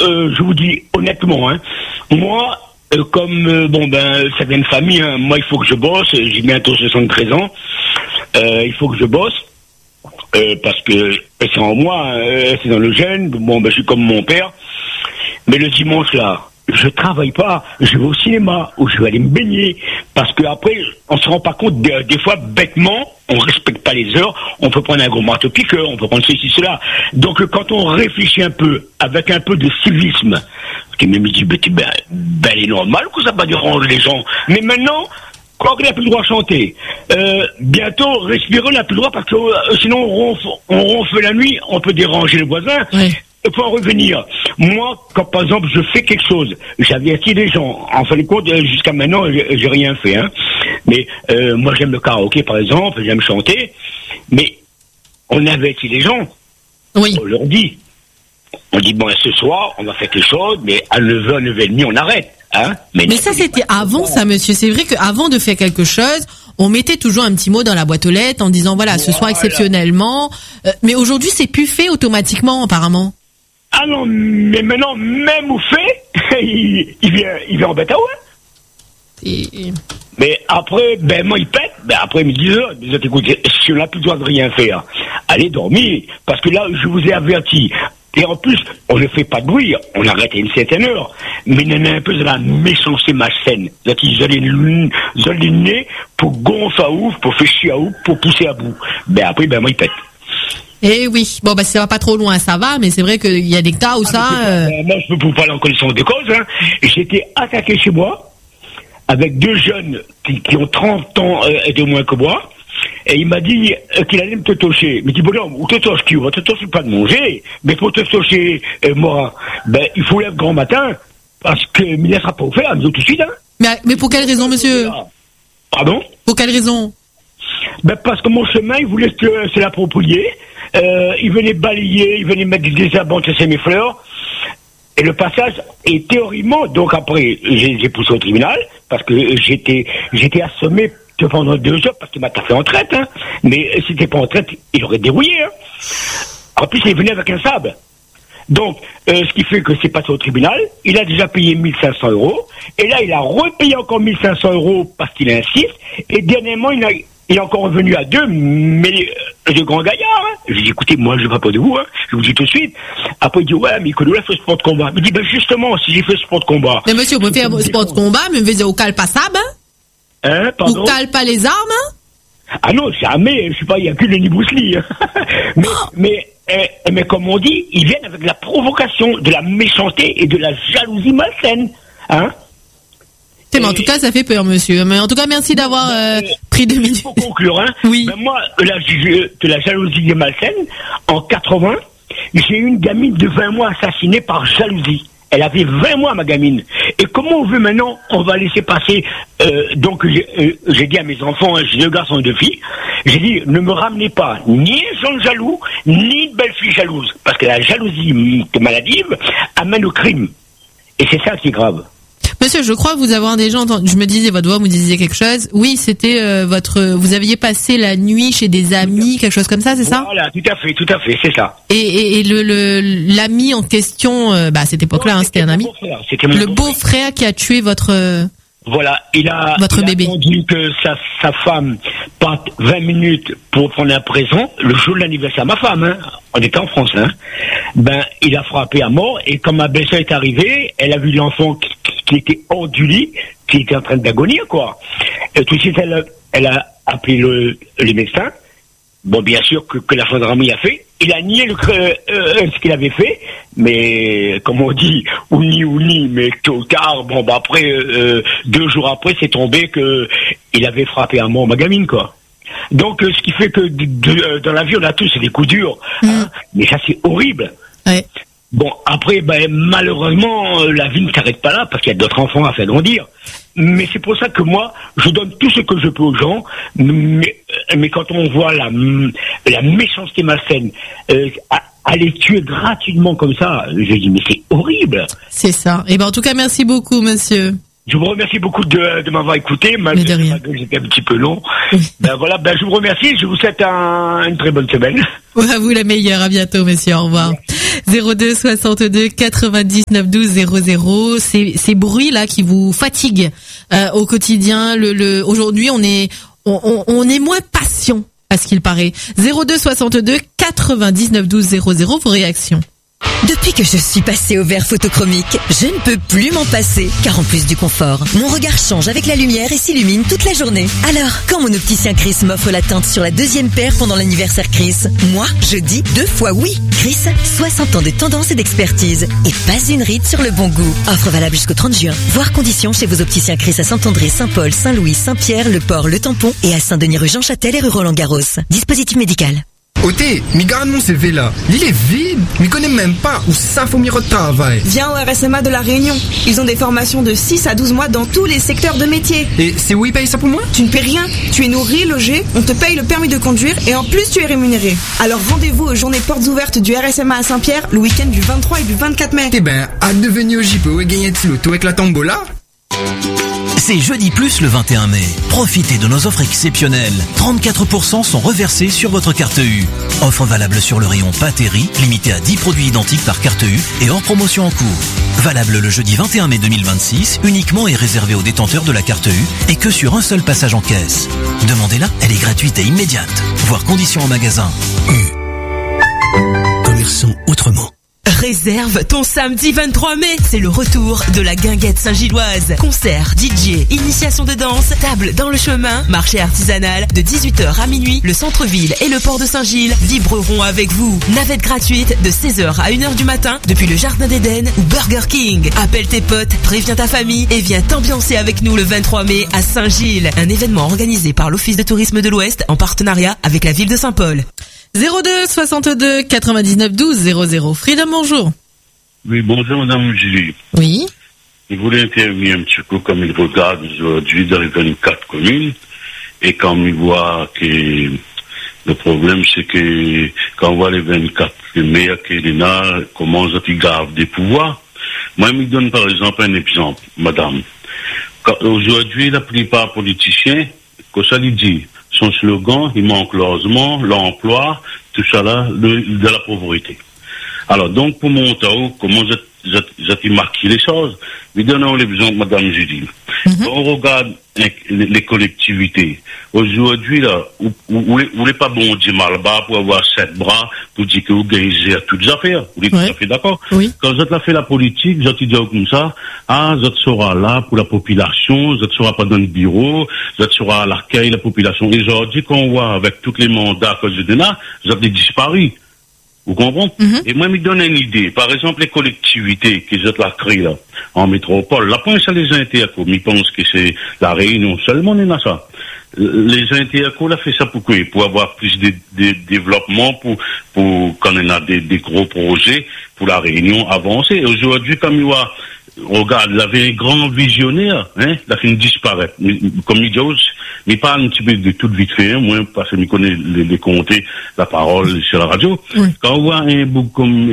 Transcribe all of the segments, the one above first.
je vous dis honnêtement, hein, moi, comme ça vient de famille, hein, moi il faut que je bosse, j'ai bientôt 73 ans, il faut que je bosse, parce que c'est en moi, c'est dans le gène, je suis comme mon père, mais le dimanche là, je travaille pas, je vais au cinéma, ou je vais aller me baigner, parce que après, on se rend pas compte, des fois, bêtement, on respecte pas les heures, on peut prendre un gros marteau-piqueur, on peut prendre ceci, cela. Donc, quand on réfléchit un peu, avec un peu de civisme, qui me dit, il est normal que ça va déranger les gens. Mais maintenant, quoi qu'on n'a plus le droit à chanter, bientôt, respirer, on n'a plus le droit, parce que sinon, on ronfle la nuit, on peut déranger le voisin. Oui. Il faut en revenir. Moi, quand par exemple je fais quelque chose, j'avertis les gens. En fin de compte, jusqu'à maintenant, j'ai rien fait. Hein. Mais moi, j'aime le karaoké, par exemple, j'aime chanter. Mais on avertit les gens. Oui. On leur dit. On dit, ce soir, on va faire quelque chose, mais à 9h, 9h30, on arrête. Hein. Mais ça, c'était avant ça, monsieur. C'est vrai qu'avant de faire quelque chose, on mettait toujours un petit mot dans la boîte aux lettres en disant, voilà, ce soir exceptionnellement. Mais aujourd'hui, c'est plus fait automatiquement, apparemment. Ah non, mais maintenant, même au fait, il vient en bête à Mais après, moi, il pète. Après, il me dit, écoutez, si on n'a plus le droit de rien faire, allez dormir. Parce que là, je vous ai averti. Et en plus, on ne fait pas de bruit. On arrête à une certaine heure. Mais il y en a un peu de la méchanceté malsaine. Ils ont les nez pour gonfler à ouf, pour faire chier à ouf, pour pousser à bout. Après, moi, il pète. Eh oui, ça va pas trop loin, ça va, mais c'est vrai qu'il y a des cas où ça... Moi, je peux vous parler en connaissance de cause, hein. J'étais attaqué chez moi, avec deux jeunes qui ont 30 ans et de moins que moi, et il m'a dit qu'il allait me toucher. Mais il dit, bonhomme, où te touches tu? On te touche pas de manger, mais pour te toucher, moi, il faut lève grand matin, parce que il ne laissera pas vous faire, tout de suite, hein. Mais pour quelle raison, monsieur? Pardon? Pour quelle raison? Parce que mon chemin, il voulait se l'approprier. Il venait balayer, il venait mettre du désherbant, c'est mes fleurs. Et le passage est théoriquement, donc après, j'ai poussé au tribunal, parce que j'étais assommé pendant 2 heures, parce qu'il m'a tapé en traite, hein. Mais si c'était pas en traite, il aurait dérouillé, hein. En plus, il venait avec un sable. Donc, ce qui fait que c'est passé au tribunal, il a déjà payé 1500 €, et là, il a repayé encore 1500 € parce qu'il insiste, et dernièrement, il est encore revenu à 2, mais de grands gaillards, hein. Je dis, écoutez, moi, je ne veux pas de vous, hein. Je vous dis tout de suite. Après, il dit, ouais, mais il connaît fait sport de combat. Il me dit, justement, si j'ai fait sport de combat. Mais monsieur, vous pouvez faire sport de combat, mais vous au calme pas sable, hein? Pardon? Vous calme pas les armes, hein? Ah non, jamais, je sais pas, il n'y a que le Bruce Lee, hein. Mais comme on dit, ils viennent avec de la provocation, de la méchanceté et de la jalousie malsaine, hein. Mais en tout cas, ça fait peur, monsieur. Mais en tout cas, merci d'avoir pris 2 minutes. Il faut conclure, hein. Oui. Moi, de la jalousie malsaine, en 80, j'ai eu une gamine de 20 mois assassinée par jalousie. Elle avait 20 mois, ma gamine. Et comment on veut maintenant, on va laisser passer, donc j'ai dit à mes enfants, hein, j'ai 2 garçons et 2 filles, j'ai dit, ne me ramenez pas ni un jeune jaloux, ni une belle fille jalouse. Parce que la jalousie maladive amène au crime. Et c'est ça qui est grave. Monsieur, je crois vous avoir déjà entendu. Je me disais, votre voix vous disiez quelque chose. Oui, c'était vous aviez passé la nuit chez des amis, quelque chose comme ça, c'est ça? Voilà, tout à fait, c'est ça. Et l'ami en question, à cette époque-là, c'était un ami. Le beau-frère qui a tué votre. Voilà, il a attendu que sa femme parte 20 minutes pour prendre un présent, le jour de l'anniversaire de ma femme, hein. On était en France, hein. Il a frappé à mort, et quand ma belle-sœur est arrivée, elle a vu l'enfant qui était hors du lit, qui était en train d'agonir, quoi. Et tout de suite, elle a appelé les médecins. Bon, bien sûr que la gendarmerie a fait. Il a nié ce qu'il avait fait, mais comme on dit, ou ni, mais tôt ou tard, après, 2 jours après, c'est tombé que il avait frappé à mort ma gamine, quoi. Donc, ce qui fait que dans la vie, on a tous des coups durs, hein, mais ça, c'est horrible. Ouais. Bon, après, malheureusement, la vie ne s'arrête pas là, parce qu'il y a d'autres enfants à faire grandir. Mais c'est pour ça que moi, je donne tout ce que je peux aux gens, mais quand on voit la méchanceté malsaine, à les tuer gratuitement comme ça, je dis, mais c'est horrible. C'est ça. Et en tout cas, merci beaucoup, monsieur. Je vous remercie beaucoup de m'avoir écouté, malgré que j'étais un petit peu long. Oui. Voilà, je vous remercie, je vous souhaite une très bonne semaine. À vous la meilleure, à bientôt monsieur, au revoir. 02 62 99 12 00, ces bruits là qui vous fatiguent au quotidien. Aujourd'hui on est moins patient à ce qu'il paraît. 02 62 99 12 00, vos réactions. Depuis que je suis passée au verre photochromique, je ne peux plus m'en passer, car en plus du confort, mon regard change avec la lumière et s'illumine toute la journée. Alors, quand mon opticien Chris m'offre la teinte sur la deuxième paire pendant l'anniversaire Chris, moi, je dis 2 fois oui. Chris, 60 ans de tendance et d'expertise, et pas une ride sur le bon goût. Offre valable jusqu'au 30 juin. Voir conditions chez vos opticiens Chris à Saint-André, Saint-Paul, Saint-Louis, Saint-Pierre, Le Port, Le Tampon et à Saint-Denis rue Jean Châtel et rue Roland-Garros. Dispositif médical. Oté, mi garde mon CV là. L'île est vide. Mi connais même pas où ça faut m'y retravailler. Viens au RSMA de la Réunion. Ils ont des formations de 6 à 12 mois dans tous les secteurs de métier. Et c'est où ils payent ça pour moi? Tu ne paies rien. Tu es nourri, logé, on te paye le permis de conduire et en plus tu es rémunéré. Alors rendez-vous aux journées portes ouvertes du RSMA à Saint-Pierre le week-end du 23 et du 24 mai. Eh ben, à devenir au JPO et gagner de l'auto avec la tombola. C'est Jeudi Plus le 21 mai. Profitez de nos offres exceptionnelles. 34% sont reversés sur votre carte U. Offre valable sur le rayon pâtes et riz, limitée à 10 produits identiques par carte U et hors promotion en cours. Valable le jeudi 21 mai 2026, uniquement et réservé aux détenteurs de la carte U et que sur un seul passage en caisse. Demandez-la, elle est gratuite et immédiate. Voir conditions en magasin. Commerçons autrement. Réserve ton samedi 23 mai. C'est le retour de la guinguette Saint-Gilloise. Concert, DJ, initiation de danse, table dans le chemin, marché artisanal de 18h à minuit. Le centre-ville et le port de Saint-Gilles vibreront avec vous. Navette gratuite de 16h à 1h du matin depuis le Jardin d'Éden ou Burger King. Appelle tes potes, préviens ta famille et viens t'ambiancer avec nous le 23 mai à Saint-Gilles. Un événement organisé par l'Office de tourisme de l'Ouest en partenariat avec la ville de Saint-Paul. 02 62 99 12 00. Freedom, bonjour. Oui, bonjour Madame Julie. Oui. Il voulait intervenir un petit peu comme il regarde aujourd'hui dans les 24 communes et quand il voit que le problème c'est que quand on voit les 24, les meilleurs que les là, comment ils gardent des pouvoirs. Moi, il me donne par exemple un exemple, Madame. Aujourd'hui, la plupart politiciens, que ça lui dit, son slogan, il manque logement, l'emploi, tout ça là, de la pauvreté. Alors, donc, pour mon temps, comment j'ai marqué les choses? Mais donnons l'exemple, Madame Julie. Quand on regarde les collectivités, aujourd'hui, là, où n'est pas bon dire mal bas pour avoir 7 bras, pour dire que vous gagnez à toutes les affaires. Vous êtes tout à fait d'accord? Oui. Quand vous avez fait la politique, vous avez dit comme ça, vous sera là pour la population, vous sera pas dans le bureau, vous sera à l'accueil de la population. Et aujourd'hui, quand on voit avec tous les mandats que je donne là, vous avez disparu. Vous comprenez? Et moi, me donne une idée. Par exemple, les collectivités qui ont la créé là, en métropole, la point, ça les interco. Je pense que c'est la Réunion seulement, on a ça. Les interco, là, fait ça pour quoi? Pour avoir plus de développement, pour quand on a des gros projets, pour la Réunion avancer. Aujourd'hui, comme il y a, regarde, il avait un grand visionnaire, il a fait disparaître. Comme il dit, il parle un petit peu de tout vite fait, moi, parce que je connais les comtés, la parole sur la radio. Oui. Quand on voit un bouc comme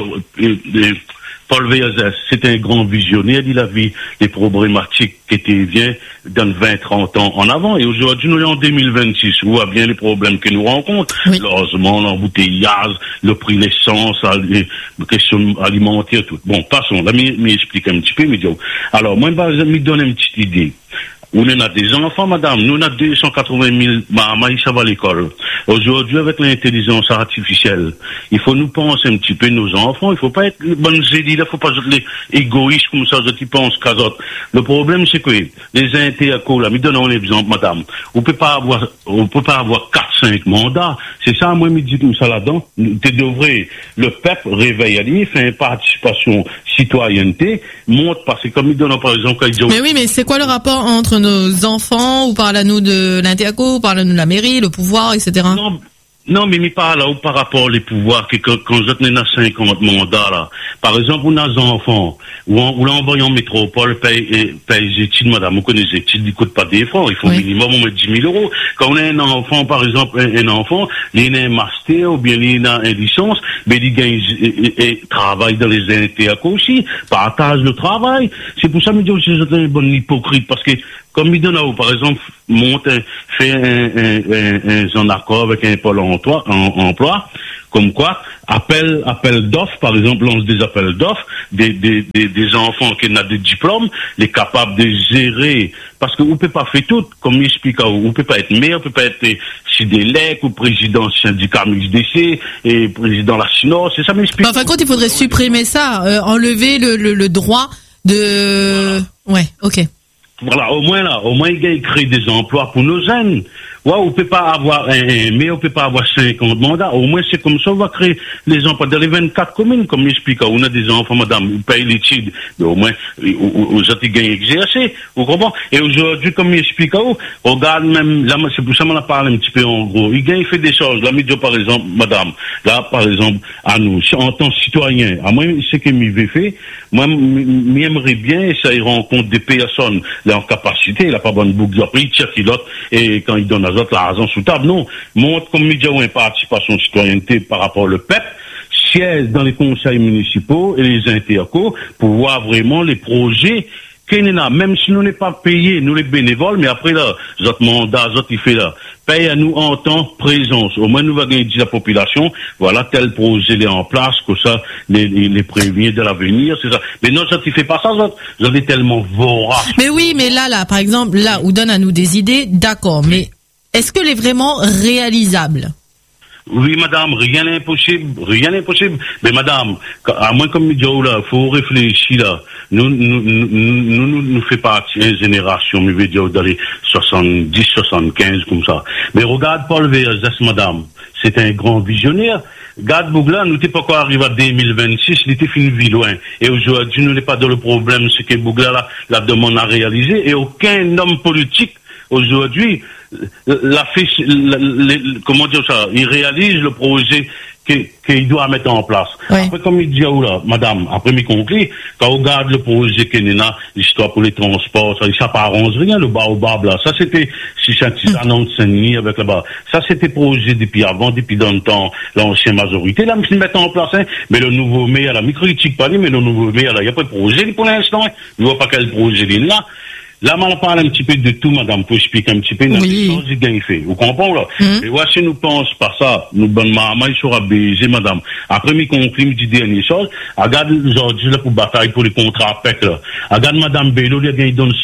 Paul Véazès, c'est un grand visionnaire, il a vu les problématiques qui étaient bien dans 20-30 ans en avant. Et aujourd'hui, nous sommes en 2026, on voit bien les problèmes que nous rencontrons. Oui. L'osement, l'embouteillage, le prix de l'essence, les questions alimentaires, tout. Bon, passons, là, m'explique un petit peu, alors, moi, je me donne une petite idée. On a des enfants, madame. Nous, on a 280 000 mamans qui vont à l'école. Aujourd'hui, avec l'intelligence artificielle, il faut nous penser un petit peu nos enfants. Il faut pas être bonnes élites, il faut pas être les égoïstes comme ça, qui pensent qu'à autres. Le problème, c'est que les interco, là, mais donnons l'exemple, madame. On peut pas avoir 4-5 mandats. C'est ça, moi, je me dis comme ça là-dedans. Tu devrais, le peuple réveille à lui, fait une participation, citoyenneté, montre, parce que comme il donne, par exemple, mais oui, mais c'est quoi le rapport entre nos enfants, ou parle à nous de l'interco, ou parle à nous de la mairie, le pouvoir, etc. Non, mais pas là, ou par rapport aux pouvoirs, que quand vous êtes dans 50 mandats, là. Par exemple, on a des enfants, ou l'envoie en métropole, paye les études, madame, vous connaissez les études, ils ne coûtent pas des francs, il faut minimum, on met 10 000 euros. Quand on a un enfant, par exemple, un enfant, il a un master, ou bien il a une licence, mais il gagne, et travaille dans les interco aussi, partage le travail. C'est pour ça que je dis que c'est un bon hypocrite, parce que, comme il donne à vous, par exemple, fait un accord avec un pôle emploi, comme quoi, appel d'offres, par exemple, lance des appels d'offres, des enfants qui ont des diplômes, les capables de gérer, parce que vous peut pas faire tout, comme il explique à vous, vous peut pas être maire, vous peut pas être CIDELEC, ou président du syndicat MXDC, et président de la SINOS, c'est ça m'explique. Enfin, quand il faudrait supprimer ça, enlever le droit de, ouais, ok. Voilà, au moins, il crée des emplois pour nos jeunes. Ouais, on peut pas avoir mais on peut pas avoir 50 mandats. Au moins, c'est comme ça, on va créer les emplois dans les 24 communes, comme j'explique. On a des enfants, madame, on paye l'étude, mais au moins, aux autres, ils gagnent exercer. Vous comprenez? Et aujourd'hui, comme j'explique, regarde même, là, c'est pour ça qu'on a parlé un petit peu en gros. Il fait des choses. Là, par exemple, madame, là, par exemple, à nous, en tant que citoyen, à moi, ce que m'y fait, moi, m'aimerais bien, et ça, il rencontre des personnes, là, en capacité, il a pas bonne boucle, après, il tire qu'il autre, et quand il donne à autres l'argent sous table, non. Montre comme média ou une participation citoyenneté par rapport au PEP, siège dans les conseils municipaux et les intercos pour voir vraiment les projets qu'il y en a, même si nous n'est pas payés, nous les bénévoles, mais après là, notre mandat, notre il fait là, paye à nous en temps présence. Au moins nous va gagner la population, voilà, tel projet est en place, que ça, les prévenir de l'avenir, c'est ça. Mais non, ça, il fait pas ça, ça est tellement vorace. Mais oui, mais là, par exemple, là, où donne à nous des idées, d'accord, mais est-ce que est vraiment réalisable? Oui, madame, rien n'est impossible. Mais madame, à moins comme il dit, là, faut réfléchir, là. Nous fait partie d'une génération, mais veut dire, dans les 70, 75, comme ça. Mais regarde Paul Verzès, madame. C'est un grand visionnaire. Regarde Bougla, nous n'étions pas encore arrivé à 2026, il était fini vie loin. Et aujourd'hui, nous n'est pas dans le problème, c'est que Bougla, la demande à réaliser, et aucun homme politique, aujourd'hui, comment dire ça, il réalise le projet qu'il doit mettre en place. Oui. Après, comme il dit, là, madame, après, m'y conclut, quand on regarde le projet qu'il y a, l'histoire pour les transports, ça pas arrange rien, le baobab, là. Ça, c'était, si c'est un annonce avec le bas. Ça, c'était projet depuis avant, depuis dans le temps, l'ancienne majorité. Là, ils mettent en place, hein. Mais le nouveau maire, là, il critique pas lui, mais le nouveau maire, là, il n'y a pas de projet, pour l'instant, hein. Il ne voit pas quel projet il y a là. Là, on parle un petit peu de tout, madame, pour expliquer un petit peu dans les choses qu'il fait. Vous comprenez, là? Et voici, nous pense pas ça, nous, bonne maman, il sera baisé, madame. Après, me conclut, me dit dernière chose. Regarde, aujourd'hui, là, pour bataille pour les contrats PEC, là. Regarde, madame Bello, il donne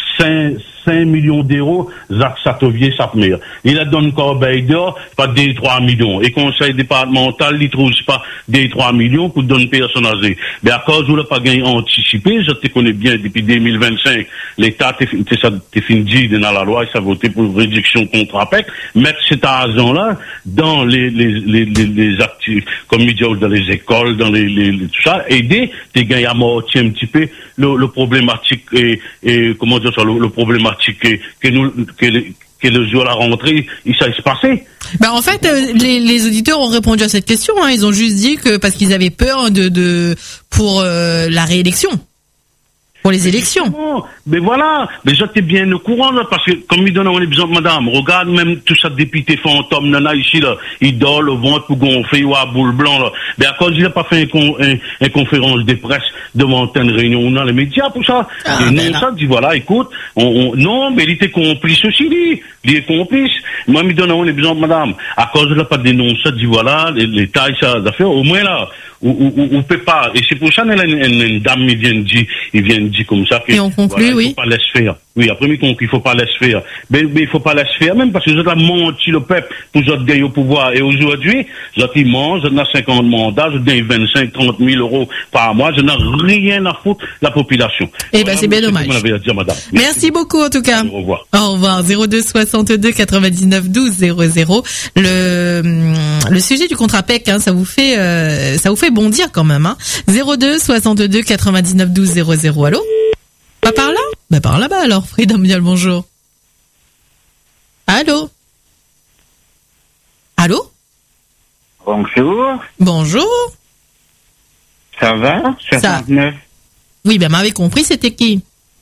5 millions d'euros, Jacques Satovier, Sapmer. Il a donné corbeille d'or, pas des 3 millions. Et conseil départemental, il trouve pas des 3 millions pour donner personne âgée. Mais à cause où il n'a pas gagné anticipé, je te connais bien, depuis 2025, l'État t'es fini dans la loi, il s'est voté pour réduction contre APEC, mettre cet argent-là dans les actifs, comme il dit, dans les écoles, dans tout ça, aider, t'es gagné à moitié un petit peu le problématique et comment dire ça, le problématique que le jour à la rentrée, il s'est passé. Ben en fait, les auditeurs ont répondu à cette question. Hein. Ils ont juste dit que parce qu'ils avaient peur pour la réélection. Pour les élections. Mais voilà, mais j'étais bien au courant, là, parce que, comme il donne un exemple, madame, regarde même tout ça député fantôme, nana, ici, là, il dort le ventre pour gonfler, ou à boule blanc, là. Mais à cause, il n'a pas fait une conférence de presse devant une réunion dans les médias pour ça. Et non, ça, dit, voilà, écoute, non, mais il était complice aussi, il est complice. Moi, il me donne un exemple, madame, à cause, il n'a pas dénoncé, dit, voilà, l'État, ça, d'affaires, au moins, là, on peut pas, et c'est pour ça, une dame, il vient de dire comme ça, que, et on conclut, voilà, il faut pas laisser faire. Oui, après, il faut pas laisser faire. Mais il faut pas laisser faire, même, parce que vous avez menti le peuple pour vous gagner au pouvoir. Et aujourd'hui, vous avez mangé, vous avez 50 mandats, vous avez 25, 30 000 euros par mois, je n'ai rien à foutre la population. Eh ben, c'est bien dommage. Merci beaucoup, en tout cas. Au revoir. Au revoir. 02 62 99 12 00. Le sujet du contrat PEC, hein, ça vous fait bondir quand même, hein. 02 62 99 12 00. Allô? Pas par là? Ben par là-bas alors. Freedom Dial, bonjour. Allô? Allô? Bonjour. Bonjour. Ça va? 69. Oui, ben m'avez compris, c'était qui?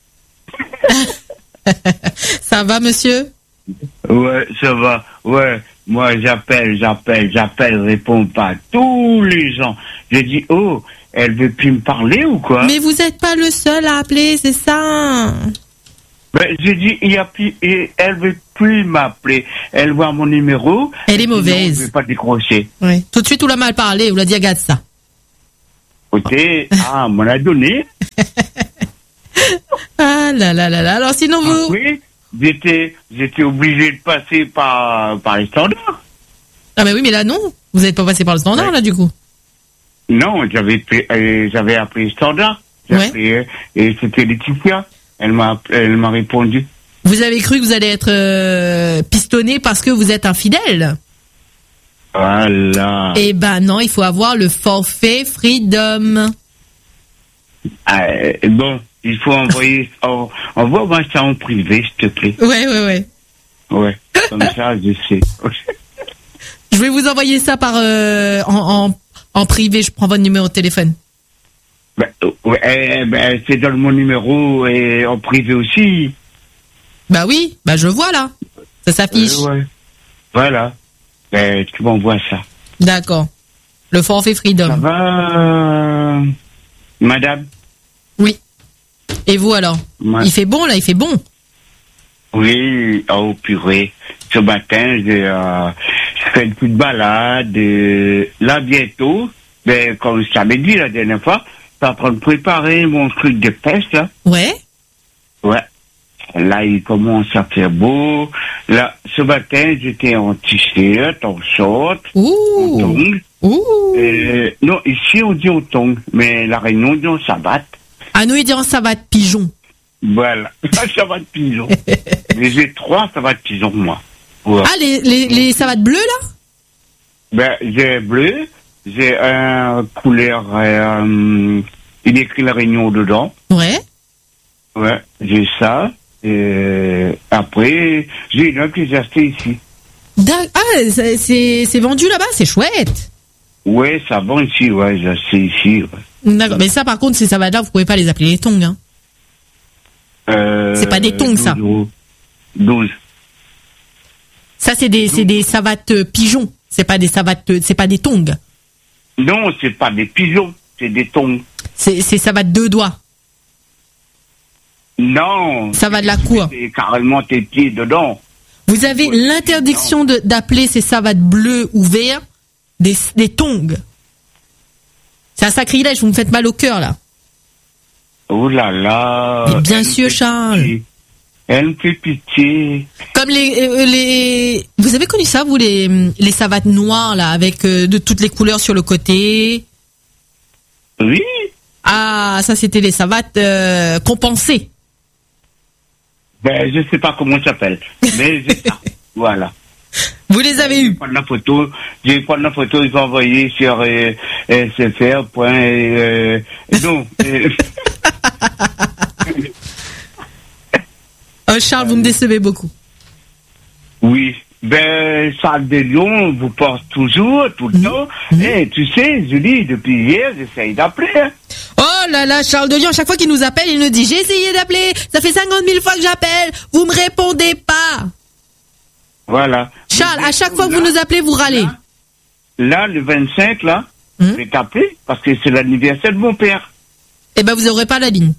Ça va, monsieur? Ouais, ça va. Ouais, moi j'appelle, réponds pas. Tous les gens. Je dis, oh, elle veut plus me parler ou quoi? Mais vous êtes pas le seul à appeler, c'est ça? Ben, j'ai dit, il y a plus, et elle veut plus m'appeler. Elle voit mon numéro. Elle est mauvaise. Non, je vais pas décrocher. Oui. Tout de suite, on l'a mal parlé, on l'a dit, regarde ça. Ok, on m'en a donné. Ah là là là là. Alors sinon vous. Oui, j'étais obligé de passer par les standards. Ah ben oui, mais là non. Vous n'êtes pas passé par le standard là du coup. Non, j'avais appelé standard. Et c'était Laetitia. Elle m'a répondu. Vous avez cru que vous allez être pistonné parce que vous êtes infidèle? Voilà. Eh ben non, il faut avoir le forfait Freedom. Bon, il faut envoyer. Envoie-moi ça en privé, s'il te plaît. Ouais. Ouais, comme ça, je sais. Je vais vous envoyer ça par en privé. Je prends votre numéro de téléphone. C'est dans mon numéro et en privé aussi. Bah oui, bah je vois là. Ça s'affiche. Ouais. Voilà. Tu m'envoies ça. D'accord. Le forfait Freedom. Ça va, madame? Oui. Et vous alors? Il fait bon là, il fait bon. Oui, oh purée. Ce matin, j'ai fait une petite balade. Là, bientôt, comme je t'avais dit la dernière fois, je suis en train de préparer mon truc de pêche, là. Ouais. Ouais. Là, il commence à faire beau. Là, ce matin, j'étais en t-shirt, en short, en tongs. Non, ici, on dit en tongs, mais la Réunion, on dit en savate. Ah, nous, il dit en savate pigeon. Voilà, savate pigeon. Mais j'ai 3 savates pigeons, moi. Ouais. Ah, les savates bleues, là? J'ai bleu, j'ai un couleur, il écrit la Réunion dedans. Ouais. Ouais, j'ai ça. Et après, j'ai une autre que j'ai acheté ici. C'est vendu là-bas, c'est chouette. Ouais, ça vend ici, ouais, j'ai acheté ici. Ouais. D'accord, mais ça par contre, ces savates-là, vous pouvez pas les appeler les tongs. Hein. C'est pas des tongs, ça. 12. Ça, c'est des savates pigeons. C'est pas des tongs. Non, c'est pas des pigeons, c'est des tongs. C'est savates 2 doigts. Non. Ça va de la cour. C'est carrément tes pieds dedans. Vous avez l'interdiction d'appeler ces savates bleues ou verts des tongs. C'est un sacrilège, vous me faites mal au cœur, là. Oh là là. Mais bien sûr, Charles. Elle me fait pitié. Comme vous avez connu ça, vous, les savates noires, là, avec de toutes les couleurs sur le côté? Oui. Ah, ça, c'était les savates compensées. Je sais pas comment ça s'appelle, mais c'est ça. Voilà. Vous les avez eus? Je vais prendre la photo, je vais envoyer sur SFR. Non. Oh, Charles, vous me décevez beaucoup. Oui. Charles de Lyon vous porte toujours, tout le temps. Et tu sais, Julie, depuis hier, j'essaye d'appeler. Hein. Oh là là, Charles de Lyon, à chaque fois qu'il nous appelle, il nous dit, j'ai essayé d'appeler, ça fait 50 000 fois que j'appelle, vous me répondez pas. Voilà. Charles, à chaque fois que vous nous appelez, vous râlez. Là, le 25, là, je vais t'appeler parce que c'est l'anniversaire de mon père. Eh ben, vous aurez pas la ligne.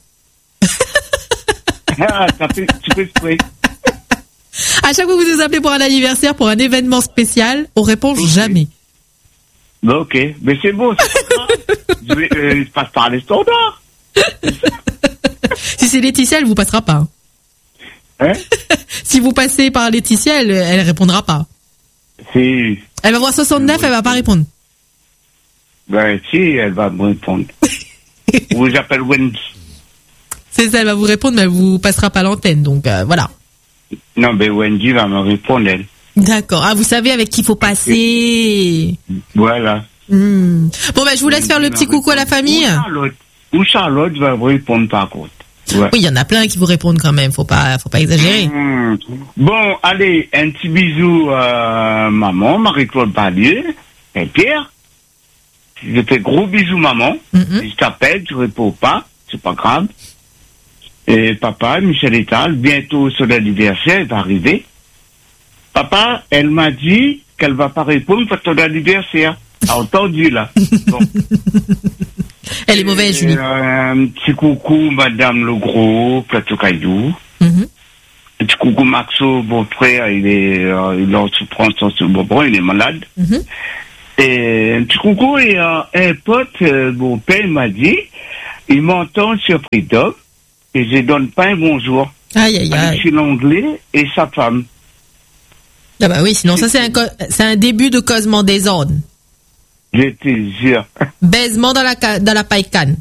Tu peux exprès. À chaque fois que vous nous appelez pour un anniversaire, pour un événement spécial, on répond jamais. Ok, mais c'est bon. Je passe par les standards. Si c'est Laetitia, elle vous passera pas. Hein? Si vous passez par Laetitia, elle répondra pas. Si. Elle va voir 69, elle va pas répondre. Si, elle va me répondre. Ou j'appelle Wendy. C'est ça, elle va vous répondre, mais elle vous passera pas l'antenne, donc voilà. Non, mais Wendy va me répondre, elle. D'accord. Ah, vous savez avec qui il faut passer. Voilà. Bon, je vous laisse faire le petit coucou à la famille. Ou Charlotte va vous répondre par contre. Ouais. Oui, il y en a plein qui vous répondent quand même. Faut pas exagérer. Bon, allez, un petit bisou à maman, Marie-Claude Ballier. Pierre, je fais gros bisous maman. Je t'appelle, tu réponds pas, c'est pas grave. Et papa, Michel Etal, bientôt son anniversaire, il va arriver. Papa, elle m'a dit qu'elle va pas répondre pour ton anniversaire. A entendu là. Bon. Elle est mauvaise, Julie. Un petit coucou, Madame Legros, Plateau Caillou. Un petit coucou, Maxo, mon frère, il est en souffrance, il est malade. Et un petit coucou, et un pote, mon père m'a dit, il m'entend sur Freedom, et je donne pas un bonjour. Aïe, aïe, aïe. C'est l'anglais et sa femme. Ah bah oui, sinon ça c'est un début de causement des ordres. Je te jure. Baisement dans la paille-canne.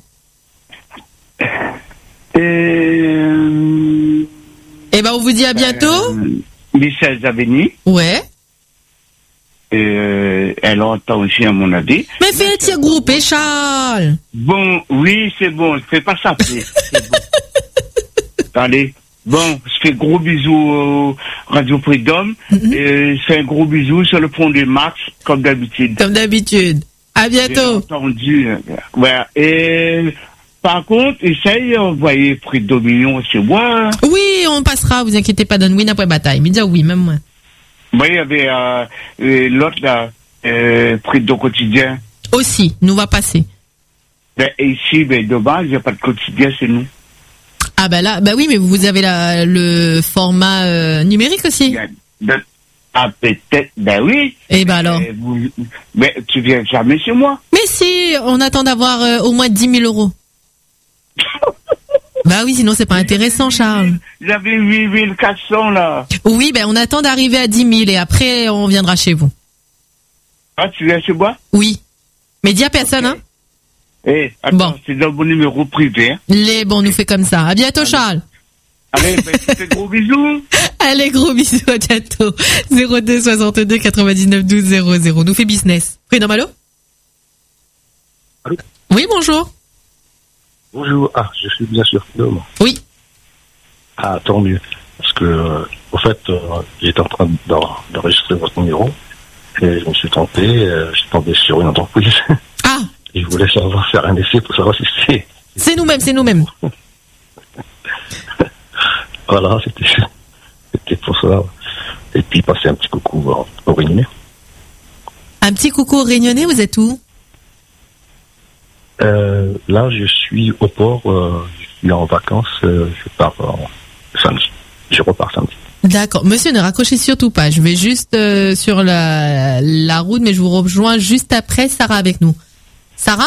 Eh ben on vous dit à bientôt. Michel Zaveni. Ouais. Elle entend aussi à mon avis. Mais fais un petit groupe, Charles. Bon, oui, c'est bon. Fais pas ça. C'est bon. Allez. Bon, je fais gros bisous Radio Freedom. Et je fais un gros bisou sur le pont des Max, comme d'habitude. Comme d'habitude. À bientôt. J'ai entendu. Ouais. Et par contre, essaye d'envoyer Freedom Mignon chez moi. Oui, on passera. Vous inquiétez pas. Donne oui après bataille. Mais dire oui, même moi. Oui, il y avait l'autre là, Freedom Quotidien. Aussi, nous va passer. Ben, ici, dommage, il n'y a pas de quotidien chez nous. Ah bah là, bah oui, mais vous avez le format numérique aussi. Ah peut-être, ben oui. Et bah alors. Mais tu viens jamais chez moi. Mais si, on attend d'avoir au moins 10 000 euros. Bah oui, sinon c'est pas intéressant, Charles. J'avais 8 400 là. Oui, ben on attend d'arriver à 10 000 et après on viendra chez vous. Ah, tu viens chez moi? Oui. Mais dis à personne, hein. Eh, attends, bon. C'est dans mon numéro privé. Hein. On nous fait comme ça. À bientôt, allez. Charles. Allez, ben, tu fais gros bisous. Allez, gros bisous, à bientôt. 02 62 99 12 00. Nous fait business. Freedom, allô? Allô? Oui, bonjour. Bonjour. Ah, je suis bien sûr Freedom. Oui. Ah, tant mieux. Parce que, au fait, j'étais en train d'enregistrer votre numéro. Et je me suis tenté, je suis tombé sur une entreprise. Ah! Et je voulais savoir faire un essai pour savoir si c'est... C'est nous-mêmes. Voilà, c'était pour ça. Et puis passer un petit coucou au Réunionnais. Un petit coucou au Réunionnais, vous êtes où? Là, je suis au port, je suis en vacances, je pars samedi. Je repars samedi. D'accord. Monsieur, ne raccrochez surtout pas. Je vais juste sur la route, mais je vous rejoins juste après. Sarah avec nous. Sarah?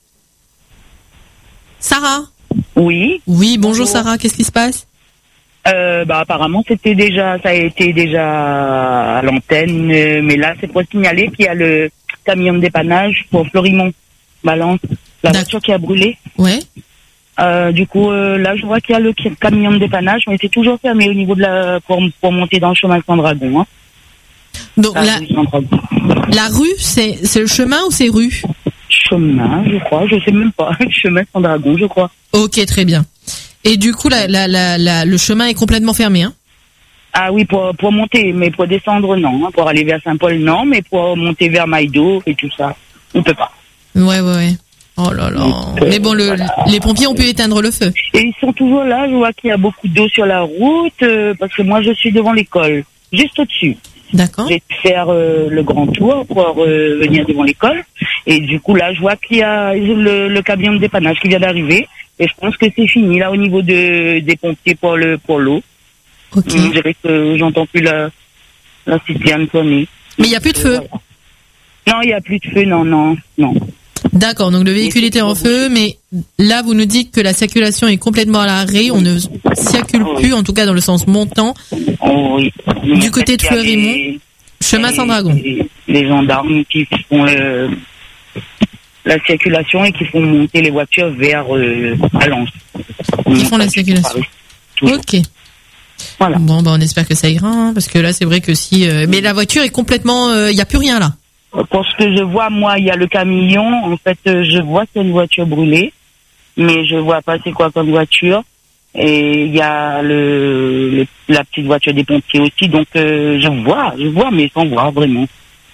Oui. Oui, bonjour Sarah, qu'est-ce qui se passe? Apparemment ça a été déjà à l'antenne, mais là c'est pour signaler qu'il y a le camion de dépannage pour Florimont, Balance, la voiture qui a brûlé. Ouais. Du coup, là je vois qu'il y a le camion de dépannage, mais c'est toujours fermé au niveau de pour monter dans le chemin Saint-Dragon. Hein. Donc la rue, c'est le chemin ou c'est rue? Chemin, je crois, je sais même pas. Chemin Saint-Dragon, je crois. Ok, très bien. Et du coup, le chemin est complètement fermé, hein? Ah oui, pour monter, mais pour descendre, non. Hein. Pour aller vers Saint-Paul, non, mais pour monter vers Maïdo et tout ça, on peut pas. Ouais. Oh là là. Mais bon, les pompiers ont pu éteindre le feu. Et ils sont toujours là, je vois qu'il y a beaucoup d'eau sur la route, parce que moi je suis devant l'école, juste au-dessus. D'accord. J'ai dû faire le grand tour pour venir devant l'école. Et du coup, là, je vois qu'il y a le camion de dépannage qui vient d'arriver. Et je pense que c'est fini, là, au niveau des pompiers pour l'eau. Ok. Je dirais que j'entends plus la citerne sonner. Mais il n'y a plus de feu? Non, il n'y a plus de feu, non. D'accord, donc le véhicule était en feu, mais là, vous nous dites que la circulation est complètement à l'arrêt. On ne circule plus, en tout cas dans le sens montant. Oui. Du côté de Fleurimont, chemin Saint-Dragon. Les gendarmes qui font la circulation et qui font monter les voitures vers Alens. Ils font la circulation. Ok. Voilà. Bon, on espère que ça ira, hein, parce que là, c'est vrai que si... mais la voiture est complètement... il n'y a plus rien là. Pour ce que je vois, moi, il y a le camion. En fait, je vois qu'il y a une voiture brûlée, mais je vois pas c'est quoi comme voiture. Et il y a la petite voiture des pompiers aussi. Donc, je vois, mais sans voir vraiment.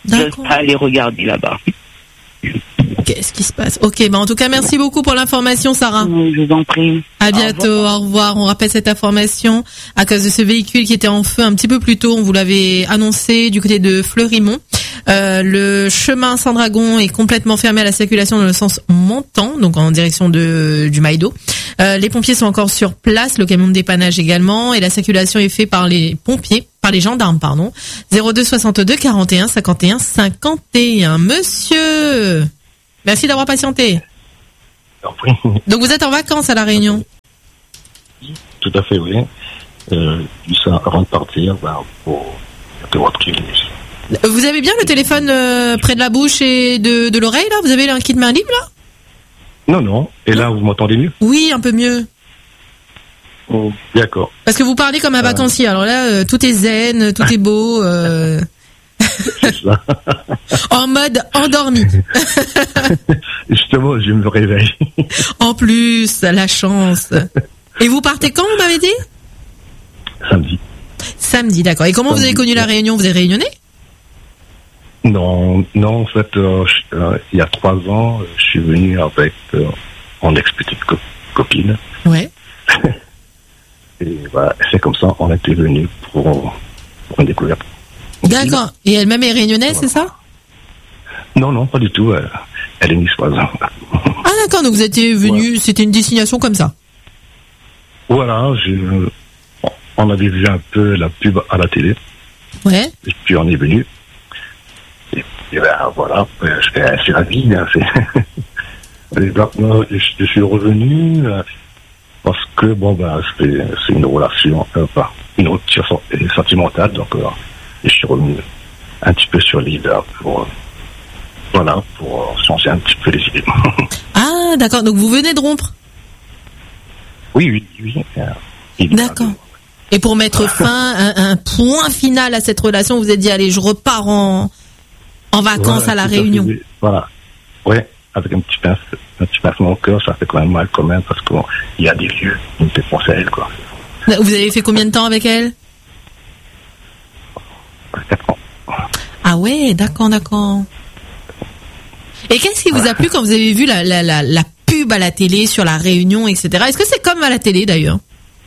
j'ose pas aller regarder là-bas. Qu'est-ce qui se passe? Ok, en tout cas, merci beaucoup pour l'information, Sarah. Je vous en prie. À bientôt, au revoir. On rappelle cette information à cause de ce véhicule qui était en feu un petit peu plus tôt. On vous l'avait annoncé du côté de Fleurimont. Le chemin Saint-Dragon est complètement fermé à la circulation dans le sens montant, donc en direction du Maïdo. Les pompiers sont encore sur place, le camion de dépannage également, et la circulation est faite par les pompiers, par les gendarmes, pardon. 02 62 41 51 51. Monsieur, merci d'avoir patienté. Donc vous êtes en vacances à La Réunion? Tout à fait, oui. Ça, avant de partir, pour votre clinique. Vous avez bien le téléphone près de la bouche et de l'oreille, là? Vous avez un kit main libre, là? Non. Et là, vous m'entendez mieux? Oui, un peu mieux. Oh, d'accord. Parce que vous parlez comme un vacancier. Alors là, tout est zen, tout est beau. C'est ça. En mode endormi. Justement, je me réveille. En plus, la chance. Et vous partez quand, vous m'avez dit? Samedi. Samedi, d'accord. Et comment vous avez connu La Réunion? Vous êtes réunionnais? Non, en fait, il y a 3 ans, je suis venu avec mon ex-petite copine. Ouais. Et c'est comme ça, on était venu pour une découverte. D'accord. Et elle-même est réunionnaise, c'est ça? Non, pas du tout. Elle est niçoise. Ah d'accord, donc vous étiez venu, c'était une destination comme ça? Voilà, on avait vu un peu la pub à la télé. Ouais. Et puis on est venu. Et voilà, c'est la vie. Hein, je suis revenu parce que c'est une relation, une rupture sentimentale, donc je suis revenu un petit peu sur l'île pour changer un petit peu les idées. Ah d'accord, donc vous venez de rompre? Oui. D'accord. Et pour mettre fin, un point final à cette relation, vous vous êtes dit, allez, je repars en vacances à La Réunion. Voilà. Ouais, avec un petit pincement au cœur, ça fait quand même mal parce qu'il y a des lieux qui me fait penser à elle, quoi. Vous avez fait combien de temps avec elle? 4 ans. Ah ouais, d'accord. Et qu'est-ce qui vous a plu quand vous avez vu la pub à la télé sur La Réunion, etc. Est-ce que c'est comme à la télé d'ailleurs?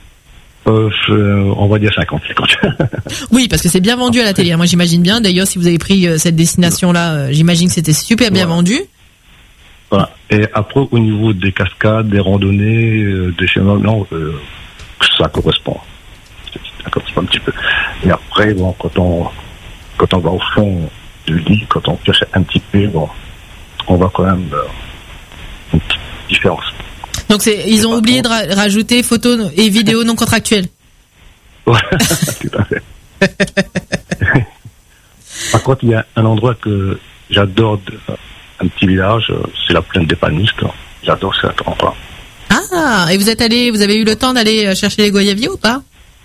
On va dire 50-50. Oui, parce que c'est bien vendu à la télé. Moi, j'imagine bien. D'ailleurs, si vous avez pris cette destination-là, j'imagine que c'était super bien vendu. Voilà. Et après, au niveau des cascades, des randonnées, des chemins, ça correspond. Ça correspond un petit peu. Et après, quand on va au fond du lit, quand on cherche un petit peu, on voit quand même une petite différence. Donc ils ont oublié de rajouter photos et vidéos non contractuelles. Ouais, tout à fait. Par contre, il y a un endroit que j'adore, un petit village, c'est la plaine des Panistes. J'adore cet endroit. Ah, et vous avez eu le temps d'aller chercher les goyaviers ou pas?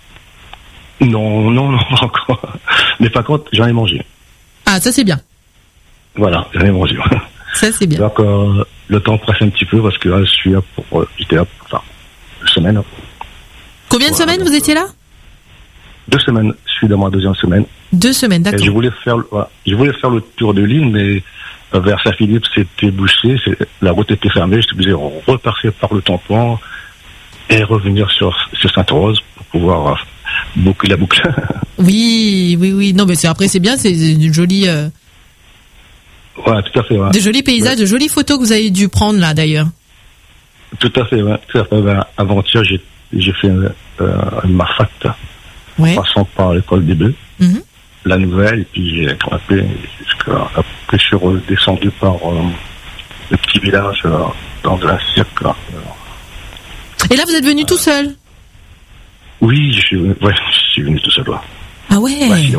Non, pas encore. Mais par contre, j'en ai mangé. Ah, ça c'est bien. Voilà, j'en ai mangé. Ça c'est bien. Donc, le temps presse un petit peu parce que là, j'étais là pour 2 semaines. Combien de semaines vous étiez là? 2 semaines. Je suis dans ma 2e semaine. 2 semaines, d'accord. Et je voulais faire le tour de l'île, mais vers Saint-Philippe, c'était bouché, la route était fermée. Je suis obligé de repasser par le tampon et revenir sur Sainte-Rose pour pouvoir boucler la boucle. Oui. Non, mais après, c'est bien, c'est une jolie. Ouais, tout à fait. Ouais. De jolis paysages, de jolies photos que vous avez dû prendre là, d'ailleurs. Tout à fait. Avant-hier, j'ai fait ma fac, passant par l'école des Bleus, la nouvelle, et puis j'ai grimpé après je suis redescendu par le petit village dans un cirque. Et là, vous êtes venu tout seul? Oui, je suis venu tout seul. Ah ouais.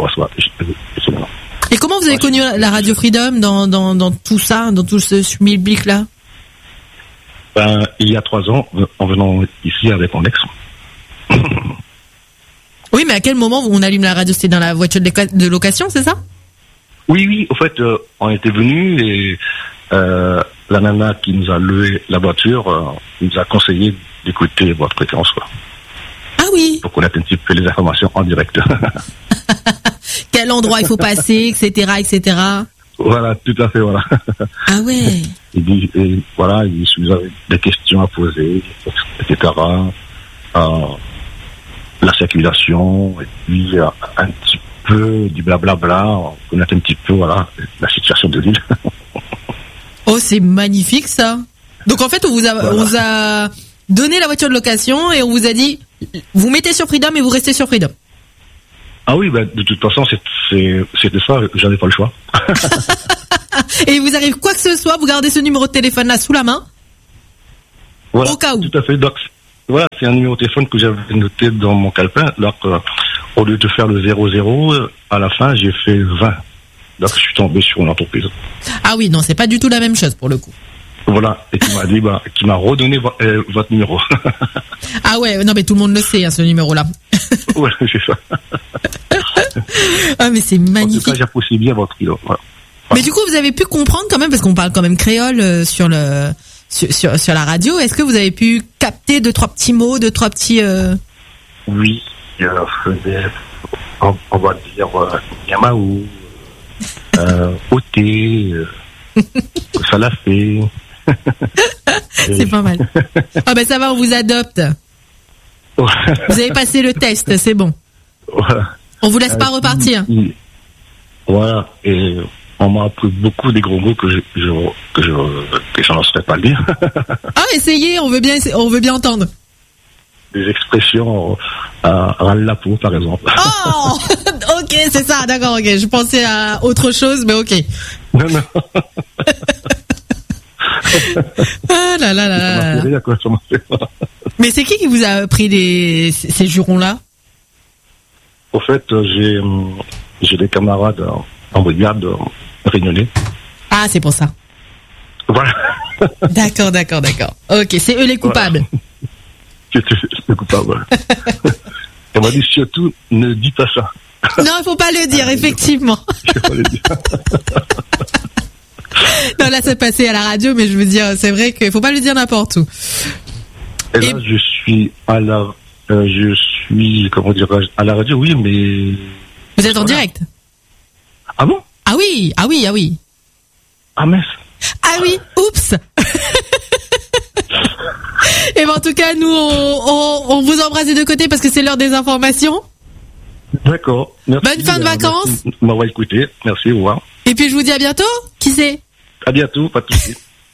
Et comment vous avez connu la Radio Freedom dans tout ça, dans tout ce schmilblick-là? Il y a 3 ans, en venant ici avec mon ex. Oui, mais à quel moment on allume la radio? C'était dans la voiture de location, c'est ça? Oui, au fait, on était venus et la nana qui nous a loué la voiture nous a conseillé d'écouter votre fréquence. Ah oui. Pour connaître un petit peu les informations en direct. quel endroit il faut passer, etc., etc. Voilà, tout à fait, voilà. Ah ouais. Il dit, vous avez des questions à poser, etc. La circulation, et puis un petit peu du blablabla, on connaît un petit peu, voilà, la situation de l'île. Oh, c'est magnifique ça. Donc en fait, on vous a donné la voiture de location et on vous a dit, vous mettez sur Freedom et vous restez sur Freedom. Ah oui, de toute façon, c'était ça, j'en ai pas le choix. Et il vous arrive quoi que ce soit, vous gardez ce numéro de téléphone là sous la main. Voilà, au cas où. Tout à fait. Donc, voilà, c'est un numéro de téléphone que j'avais noté dans mon calepin. Donc, au lieu de faire le 00, à la fin, j'ai fait 20. Donc, je suis tombé sur une entreprise. Ah oui, non, c'est pas du tout la même chose pour le coup. Voilà, et qui m'a dit, qui m'a redonné votre numéro. Ah ouais, non mais tout le monde le sait, hein, ce numéro-là. Ouais, c'est ça. Ah mais c'est magnifique. En tout cas, j'apprécie bien votre kilo. Voilà. Mais du coup, vous avez pu comprendre quand même, parce qu'on parle quand même créole sur la radio. Est-ce que vous avez pu capter 2-3 petits mots, 2-3 petits... Oui, on va dire Yamaou, Oté, ça l'a fait. C'est pas mal. Ah ben ça va, on vous adopte. Vous avez passé le test, c'est bon. Voilà. On vous laisse pas repartir. Voilà, et on m'a appris beaucoup des gros mots que je n'en saurais pas le dire. Ah, essayez, on veut bien entendre. Des expressions à la peau, par exemple. Oh, ok, c'est ça, d'accord, ok. Je pensais à autre chose, mais ok. Non. Ah là là là là. Mais c'est qui vous a appris ces jurons-là? Au fait, j'ai des camarades en brigade réunionnais. Ah, c'est pour ça. Voilà. D'accord. Ok, c'est eux les coupables. Voilà. C'est coupable. On m'a dit surtout, ne dis pas ça. Non, il faut pas le dire, effectivement. Je vais pas le dire. Non, là, c'est passé à la radio, mais je veux dire, c'est vrai qu'il faut pas le dire n'importe où. Et là, je suis à la radio, oui, mais... Vous êtes en direct? Ah bon? Ah oui. Ah mince. Ah oui, oups. Et ben en tout cas, nous, on vous embrasse des deux côtés parce que c'est l'heure des informations. D'accord. Merci. Bonne fin de vacances. Merci de m'avoir écouté. Merci, au revoir. Et puis je vous dis à bientôt. Qui c'est? À bientôt, pas de soucis.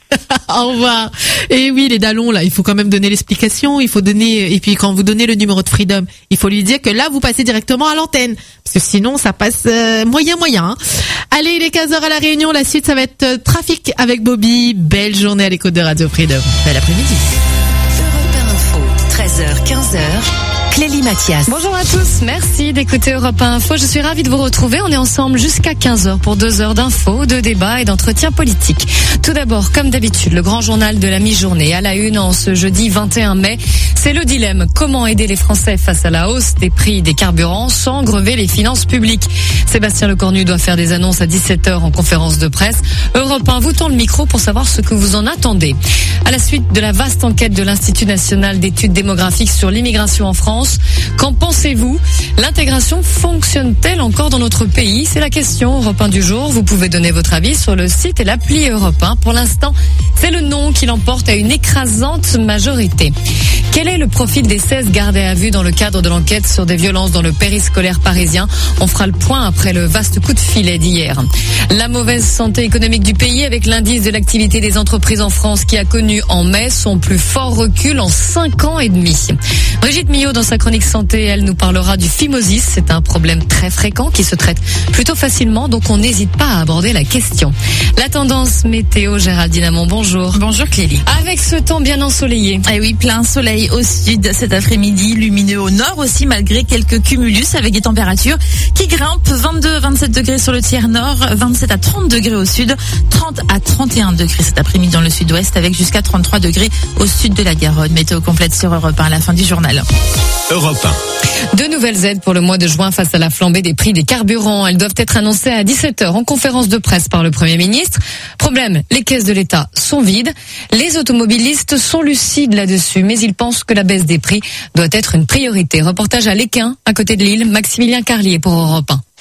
Au revoir. Et oui, les dallons, là, il faut quand même donner l'explication, il faut donner, et puis quand vous donnez le numéro de Freedom, il faut lui dire que là, vous passez directement à l'antenne. Parce que sinon, ça passe moyen. Hein. Allez, il est 15h à La Réunion, la suite, ça va être Trafic avec Bobby. Belle journée à l'écoute de Radio Freedom. Bel après-midi. Europe 1 Info, 13h, 15h. Clélie Mathias. Bonjour à tous, merci d'écouter Europe 1 Info. Je suis ravie de vous retrouver. On est ensemble jusqu'à 15h pour 2 heures d'infos, de débats et d'entretiens politiques. Tout d'abord, comme d'habitude, le grand journal de la mi-journée. À la une, en ce jeudi 21 mai, c'est le dilemme. Comment aider les Français face à la hausse des prix des carburants sans grever les finances publiques? Sébastien Lecornu doit faire des annonces à 17h en conférence de presse. Europe 1 vous tend le micro pour savoir ce que vous en attendez. À la suite de la vaste enquête de l'Institut national d'études démographiques sur l'immigration en France, qu'en pensez-vous? L'intégration fonctionne-t-elle encore dans notre pays? C'est la question Europe 1 du jour. Vous pouvez donner votre avis sur le site et l'appli Europe 1. Pour l'instant, c'est le non qui l'emporte à une écrasante majorité. Quel est le profil des 16 gardés à vue dans le cadre de l'enquête sur des violences dans le périscolaire parisien? On fera le point après le vaste coup de filet d'hier. La mauvaise santé économique du pays avec l'indice de l'activité des entreprises en France qui a connu en mai son plus fort recul en 5 ans et demi. Brigitte Millot, dans sa chronique santé, elle nous parlera du phimosis. C'est un problème très fréquent qui se traite plutôt facilement, donc on n'hésite pas à aborder la question. La tendance météo, Géraldine Amon, bonjour. Bonjour Clélie. Avec ce temps bien ensoleillé. Eh oui, plein soleil au sud cet après-midi, lumineux au nord aussi malgré quelques cumulus avec des températures qui grimpent 22 à 27 degrés sur le tiers nord, 27 à 30 degrés au sud, 30 à 31 degrés cet après-midi dans le sud-ouest avec jusqu'à 33 degrés au sud de la Garonne. Météo complète sur Europe 1 à la fin du journal. Europe 1. De nouvelles aides pour le mois de juin face à la flambée des prix des carburants. Elles doivent être annoncées à 17h en conférence de presse par le Premier ministre. Problème, les caisses de l'État sont vides. Les automobilistes sont lucides là-dessus, mais ils pensent que la baisse des prix doit être une priorité. Reportage à Léquin, à côté de Lille, Maximilien Carlier pour Europe 1.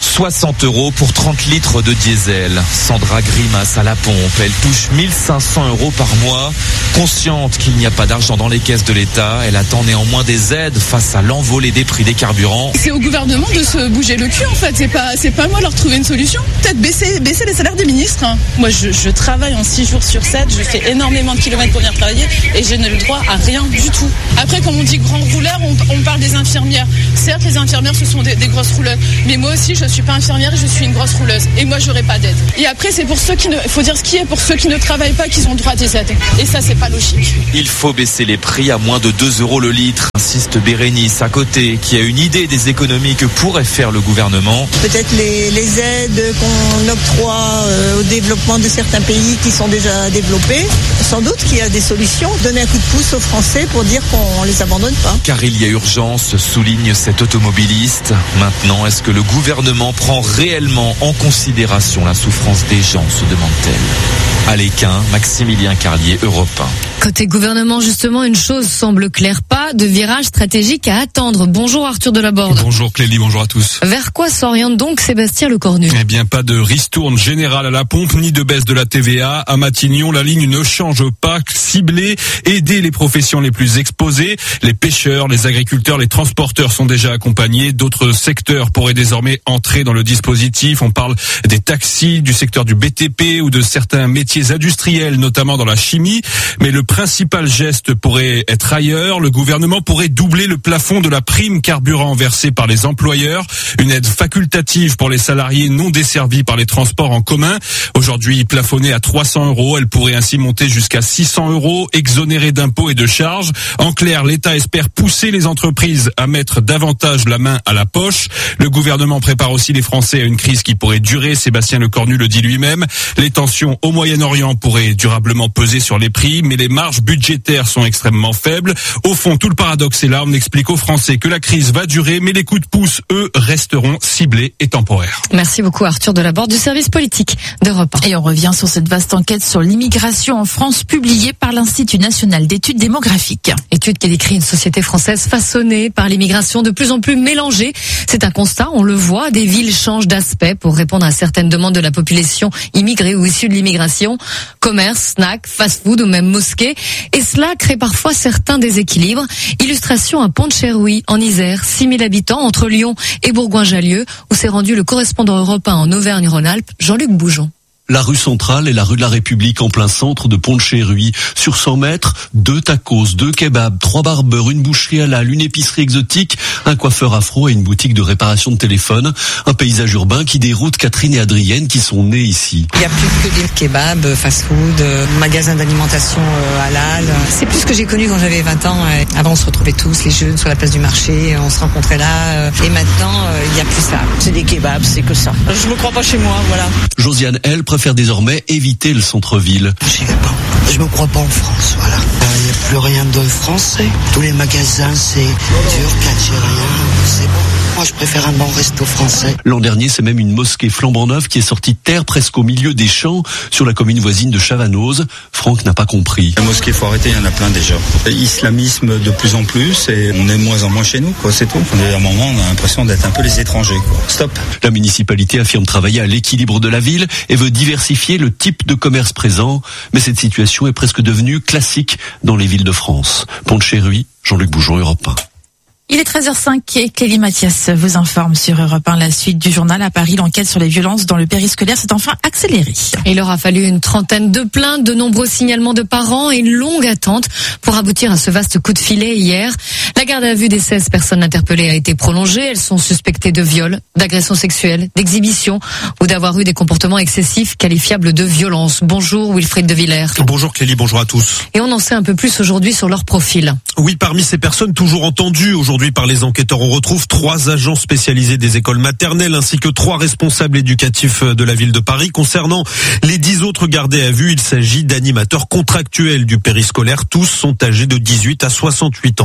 60 € pour 30 litres de diesel. Sandra grimace à la pompe. Elle touche 1500 € par mois. Consciente qu'il n'y a pas d'argent dans les caisses de l'État, elle attend néanmoins des aides face à l'envolée des prix des carburants. C'est au gouvernement de se bouger le cul en fait. C'est pas à moi de leur trouver une solution. Peut-être baisser les salaires des ministres. Moi je travaille en 6 jours sur 7. Je fais énormément de kilomètres pour venir travailler et je n'ai le droit à rien du tout. Après, comme on dit grand rouleur, on parle des infirmières. Certes, les infirmières ce sont des grosses rouleuses. Mais moi aussi je suis pas infirmière et je suis une grosse rouleuse. Et moi j'aurai pas d'aide. Et après c'est pour ceux qui faut dire ce qui est pour ceux qui ne travaillent pas qu'ils ont droit à des aides. Et ça c'est pas logique. Il faut baisser les prix à moins de 2 € le litre, insiste Bérénice à côté, qui a une idée des économies que pourrait faire le gouvernement. Peut-être les aides qu'on octroie au développement de certains pays qui sont déjà développés. Sans doute qu'il y a des solutions. Donner un coup de pouce aux Français pour dire qu'on les abandonne pas. Car il y a urgence, souligne cet automobiliste. Maintenant, est-ce que le gouvernement prend réellement en considération la souffrance des gens, se demande-t-elle. À l'Équin, Maximilien Carlier, Europe 1. Côté gouvernement, justement, une chose semble claire, pas de virage stratégique à attendre. Bonjour Arthur Delaborde. Bonjour Clélie, bonjour à tous. Vers quoi s'oriente donc Sébastien Lecornu? Eh bien, pas de ristourne générale à la pompe, ni de baisse de la TVA. À Matignon, la ligne ne change pas. Cibler, aider les professions les plus exposées. Les pêcheurs, les agriculteurs, les transporteurs sont déjà accompagnés. D'autres secteurs pourraient désormais entrer dans le dispositif. On parle des taxis, du secteur du BTP ou de certains métiers industriels, notamment dans la chimie. Mais le principal geste pourrait être ailleurs. Le gouvernement pourrait doubler le plafond de la prime carburant versée par les employeurs. Une aide facultative pour les salariés non desservis par les transports en commun. Aujourd'hui plafonnée à 300 €, elle pourrait ainsi monter jusqu'à 600 €, exonérée d'impôts et de charges. En clair, l'État espère pousser les entreprises à mettre davantage la main à la poche. Le gouvernement prépare aussi les Français à une crise qui pourrait durer. Sébastien Lecornu le dit lui-même. Les tensions au Moyen-Orient pourraient durablement peser sur les prix, mais les marges budgétaires sont extrêmement faibles. Au fond, tout le paradoxe est là. On explique aux Français que la crise va durer, mais les coups de pouce, eux, resteront ciblés et temporaires. Merci beaucoup Arthur Delaborde du service politique d'Europe 1. Et on revient sur cette vaste enquête sur l'immigration en France publiée par l'Institut national d'études démographiques. Étude qui décrit une société française façonnée par l'immigration de plus en plus mélangée. C'est un constat, on le voit, des villes changent d'aspect pour répondre à certaines demandes de la population immigrée ou issue de l'immigration. Commerce, snack, fast-food ou même mosquée. Et cela crée parfois certains déséquilibres. Illustration à Pont-de-Cherrouy, en Isère, 6000 habitants entre Lyon et Bourgoin-Jallieu, où s'est rendu le correspondant européen en Auvergne-Rhône-Alpes, Jean-Luc Boujon. La rue centrale est la rue de la République en plein centre de Pont-de-Cherrouy. Sur 100 mètres, 2 tacos, 2 kebabs, 3 barbeurs, une boucherie halal, une épicerie exotique, un coiffeur afro et une boutique de réparation de téléphone. Un paysage urbain qui déroute Catherine et Adrienne qui sont nées ici. Il n'y a plus que des kebabs, fast-food, magasins d'alimentation halal. C'est plus ce que j'ai connu quand j'avais 20 ans. Avant, on se retrouvait tous, les jeunes, sur la place du marché. On se rencontrait là. Et maintenant, il n'y a plus ça. C'est des kebabs, c'est que ça. Je me crois pas chez moi, voilà. Josiane, elle, préfère désormais éviter le centre-ville. J'y vais pas. Je me crois pas en France, voilà. Il n'y a plus rien de français. Tous les magasins, c'est turc, algérien, c'est bon. Moi, je préfère un bon resto français. L'an dernier, c'est même une mosquée flambant neuve qui est sortie de terre presque au milieu des champs sur la commune voisine de Chavanoz. Franck n'a pas compris. La mosquée, faut arrêter, il y en a plein déjà. Islamisme de plus en plus et on est de moins en moins chez nous, quoi, c'est tout. À un moment, on a l'impression d'être un peu les étrangers, quoi. Stop. La municipalité affirme travailler à l'équilibre de la ville et veut diversifier le type de commerce présent. Mais cette situation est presque devenue classique dans les villes de France. Pont-de-Cherrouy, Jean-Luc Boujon, Europe 1. Il est 13h05 et Clélie Mathias vous informe sur Europe 1 la suite du journal. À Paris, l'enquête sur les violences dans le périscolaire s'est enfin accélérée. Il aura fallu une trentaine de plaintes, de nombreux signalements de parents et une longue attente pour aboutir à ce vaste coup de filet hier. La garde à vue des 16 personnes interpellées a été prolongée. Elles sont suspectées de viol, d'agression sexuelle, d'exhibition ou d'avoir eu des comportements excessifs qualifiables de violence. Bonjour Wilfried de Villers. Bonjour Clélie, bonjour à tous. Et on en sait un peu plus aujourd'hui sur leur profil. Oui, parmi ces personnes toujours entendues aujourd'hui par les enquêteurs, on retrouve 3 agents spécialisés des écoles maternelles ainsi que 3 responsables éducatifs de la ville de Paris. Concernant les 10 autres gardés à vue, il s'agit d'animateurs contractuels du périscolaire. Tous sont âgés de 18 à 68 ans. Et parmi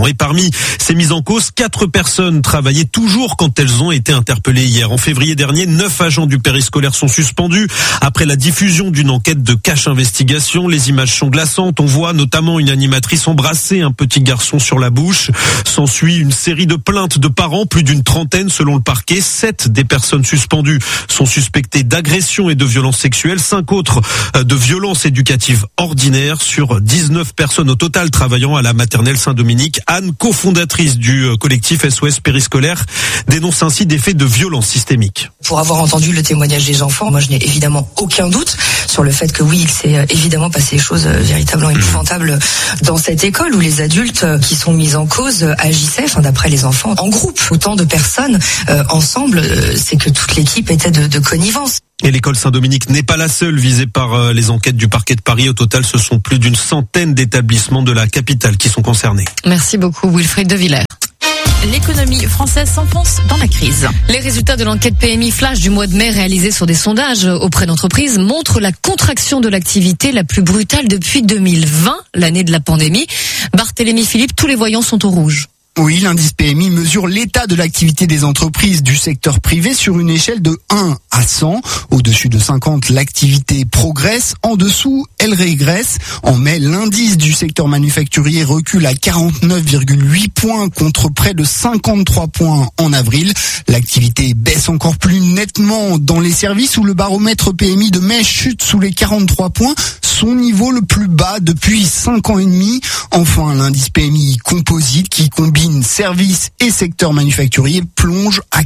parmi ces mises en cause, 4 personnes travaillaient toujours quand elles ont été interpellées hier. En février dernier, 9 agents du périscolaire sont suspendus après la diffusion d'une enquête de cache investigation. Les images sont glaçantes. On voit notamment une animatrice embrasser un petit garçon sur la bouche. S'ensuit une série de plaintes de parents, plus d'une trentaine selon le parquet. 7 des personnes suspendues sont suspectées d'agression et de violences sexuelles. 5 autres de violences éducatives ordinaires sur 19 personnes au total travaillant à la maternelle Saint-Dominique. Anne, cofondatrice du collectif SOS Périscolaire, dénonce ainsi des faits de violence systémique. Pour avoir entendu le témoignage des enfants, moi je n'ai évidemment aucun doute sur le fait que oui, il s'est évidemment passé des choses véritablement épouvantables dans cette école où les adultes qui sont mis en cause agissaient, d'après les enfants, en groupe. Autant de personnes ensemble, c'est que toute l'équipe était de connivence. Et l'école Saint-Dominique n'est pas la seule visée par les enquêtes du parquet de Paris. Au total, ce sont plus d'une centaine d'établissements de la capitale qui sont concernés. Merci beaucoup Wilfried de Villers. L'économie française s'enfonce dans la crise. Les résultats de l'enquête PMI Flash du mois de mai réalisée sur des sondages auprès d'entreprises montrent la contraction de l'activité la plus brutale depuis 2020, l'année de la pandémie. Barthélémy Philippe, tous les voyants sont au rouge. Oui, l'indice PMI mesure l'état de l'activité des entreprises du secteur privé sur une échelle de 1 à 100. Au-dessus de 50, l'activité progresse. En dessous, elle régresse. En mai, l'indice du secteur manufacturier recule à 49,8 points contre près de 53 points en avril. L'activité baisse encore plus nettement dans les services où le baromètre PMI de mai chute sous les 43 points, son niveau le plus bas depuis 5 ans et demi. Enfin, l'indice PMI composite qui combine services et secteur manufacturier plonge à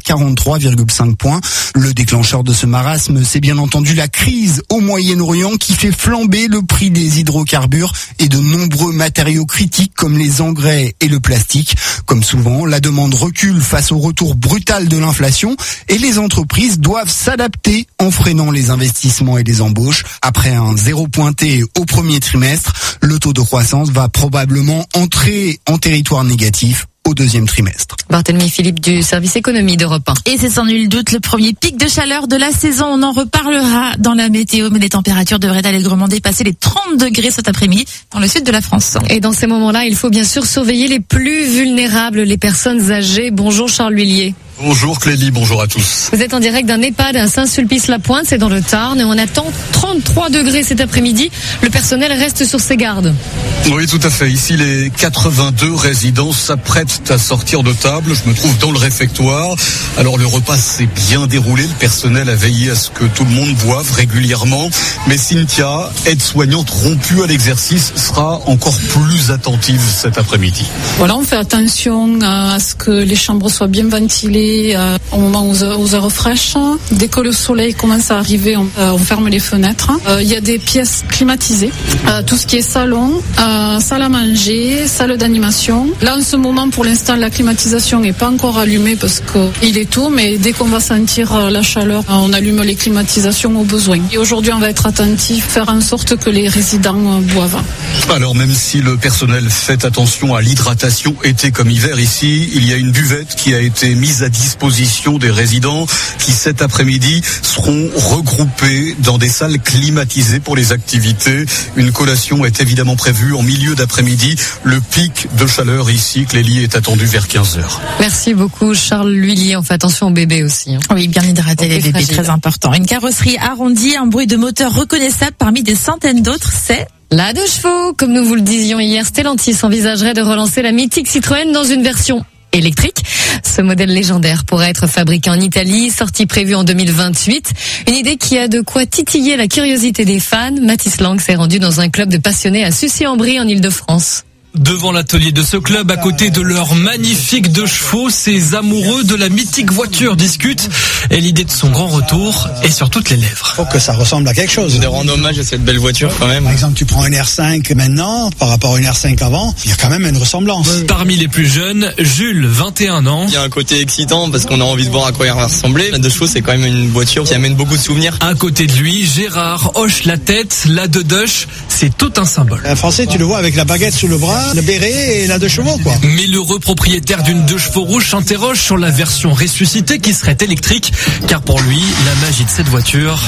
43,5 points. Le déclencheur de ce marasme, c'est bien entendu la crise au Moyen-Orient qui fait flamber le prix des hydrocarbures et de nombreux matériaux critiques comme les engrais et le plastique. Comme souvent, la demande recule face au retour brutal de l'inflation et les entreprises doivent s'adapter en freinant les investissements et les embauches. Après un zéro pointé au premier trimestre, le taux de croissance va probablement entrer en territoire négatif au deuxième trimestre. Barthélémy Philippe du service économie d'Europe 1. Et c'est sans nul doute le premier pic de chaleur de la saison. On en reparlera dans la météo, mais les températures devraient allègrement dépasser les 30 degrés cet après-midi dans le sud de la France. Et dans ces moments-là, il faut bien sûr surveiller les plus vulnérables, les personnes âgées. Bonjour Charles Lhuillier. Bonjour Clélie, bonjour à tous. Vous êtes en direct d'un EHPAD à Saint-Sulpice-la-Pointe, c'est dans le Tarn, et on attend 33 degrés cet après-midi. Le personnel reste sur ses gardes. Oui, tout à fait. Ici, les 82 résidents s'apprêtent à sortir de table. Je me trouve dans le réfectoire. Alors, le repas s'est bien déroulé. Le personnel a veillé à ce que tout le monde boive régulièrement. Mais Cynthia, aide-soignante rompue à l'exercice, sera encore plus attentive cet après-midi. Voilà, on fait attention à ce que les chambres soient bien ventilées au moment aux heures fraîches. Dès que le soleil commence à arriver, on ferme les fenêtres. Il y a des pièces climatisées. Tout ce qui est salon, salle à manger, salle d'animation. Là, en ce moment, pour l'instant, la climatisation n'est pas encore allumée parce qu'il est tôt, mais dès qu'on va sentir la chaleur, on allume les climatisations au besoin. Et aujourd'hui, on va être attentif, faire en sorte que les résidents boivent. Alors, même si le personnel fait attention à l'hydratation été comme hiver ici, il y a une buvette qui a été mise à disposition des résidents qui cet après-midi seront regroupés dans des salles climatisées pour les activités. Une collation est évidemment prévue en milieu d'après-midi. Le pic de chaleur ici, Clélie, est attendu vers 15h. Merci beaucoup Charles Lhuillier. On fait attention aux bébés aussi. Oui, bien hydrater les bébés, très important. Une carrosserie arrondie, un bruit de moteur reconnaissable parmi des centaines d'autres, c'est la 2 chevaux. Comme nous vous le disions hier, Stellantis envisagerait de relancer la mythique Citroën dans une version électrique. Ce modèle légendaire pourrait être fabriqué en Italie, sortie prévue en 2028. Une idée qui a de quoi titiller la curiosité des fans. Mathis Lang s'est rendu dans un club de passionnés à Sucy-en-Brie en Ile-de-France. Devant l'atelier de ce club, à côté de leur magnifique 2 chevaux, ces amoureux de la mythique voiture discutent et l'idée de son grand retour est sur toutes les lèvres. Faut que ça ressemble à quelque chose. De rendre hommage à cette belle voiture quand même. Par exemple, tu prends une R5 maintenant par rapport à une R5 avant, il y a quand même une ressemblance. Parmi les plus jeunes, Jules, 21 ans. Il y a un côté excitant parce qu'on a envie de voir à quoi il va ressembler. La 2 chevaux, c'est quand même une voiture qui amène beaucoup de souvenirs. À côté de lui, Gérard hoche la tête, la Deduche, c'est tout un symbole. Un Français, tu le vois avec la baguette sous le bras, le béret et la 2 chevaux, quoi. Mais l'heureux propriétaire d'une 2 chevaux rouge s'interroge sur la version ressuscitée qui serait électrique, car pour lui, la magie de cette voiture,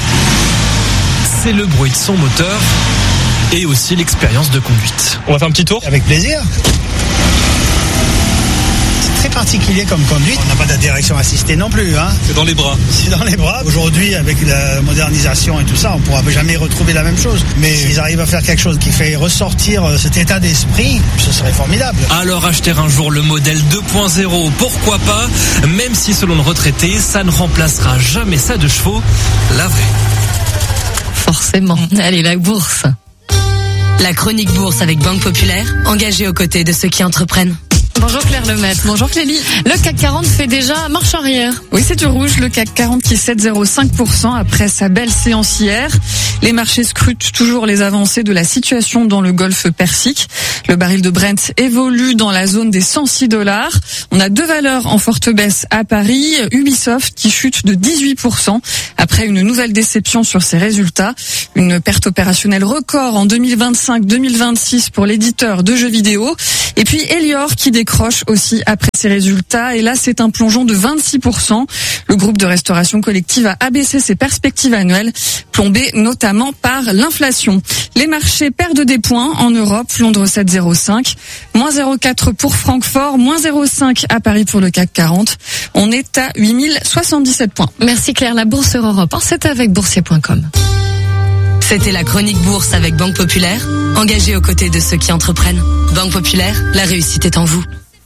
c'est le bruit de son moteur et aussi l'expérience de conduite. On va faire un petit tour ? Avec plaisir. particulier comme conduite. On n'a pas de direction assistée non plus. C'est dans les bras. C'est dans les bras. Aujourd'hui, avec la modernisation et tout ça, on ne pourra jamais retrouver la même chose. Mais s'ils arrivent à faire quelque chose qui fait ressortir cet état d'esprit, ce serait formidable. Alors acheter un jour le modèle 2.0, pourquoi pas, même si selon le retraité, ça ne remplacera jamais ça de chevaux, la vraie. Forcément. Allez, la bourse. La chronique bourse avec Banque Populaire, engagée aux côtés de ceux qui entreprennent. Bonjour Claire Lemaitre. Bonjour Clélie. Le CAC 40 fait déjà marche arrière. Oui, c'est du rouge. Le CAC 40 qui cède 0,5% après sa belle séance hier. Les marchés scrutent toujours les avancées de la situation dans le golfe Persique. Le baril de Brent évolue dans la zone des $106. On a deux valeurs en forte baisse à Paris. Ubisoft qui chute de 18% après une nouvelle déception sur ses résultats. Une perte opérationnelle record en 2025-2026 pour l'éditeur de jeux vidéo. Et puis Elior qui décroche aussi après ses résultats. Et là, c'est un plongeon de 26%. Le groupe de restauration collective a abaissé ses perspectives annuelles, plombées notamment par l'inflation. Les marchés perdent des points en Europe. Londres cède 0,5, moins 0,4 pour Francfort, moins 0,5 à Paris pour le CAC 40. On est à 8077 points. Merci Claire. La Bourse Europe 1, c'est avec boursier.com. C'était la chronique bourse avec Banque Populaire, engagée aux côtés de ceux qui entreprennent. Banque Populaire, la réussite est en vous.